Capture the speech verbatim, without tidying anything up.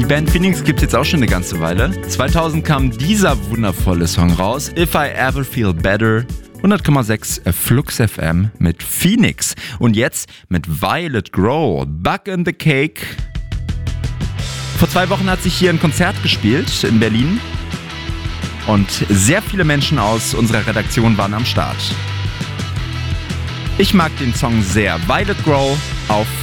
Band Phoenix gibt's jetzt auch schon eine ganze Weile. zweitausend kam dieser wundervolle Song raus, If I Ever Feel Better. hundert Komma sechs Flux F M mit Phoenix. Und jetzt mit Violet Grow, Bug in the Cake. Vor zwei Wochen hat sich hier ein Konzert gespielt in Berlin. Und sehr viele Menschen aus unserer Redaktion waren am Start. Ich mag den Song sehr. Violet Grow auf